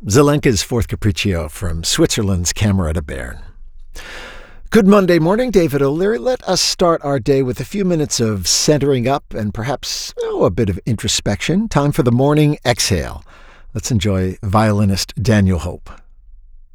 Zelenka's Fourth Capriccio from Switzerland's Camerata Bern. Good Monday morning, David O'Leary. Let us start our day with a few minutes of centering up and perhaps a bit of introspection. Time for the morning exhale. Let's enjoy violinist Daniel Hope.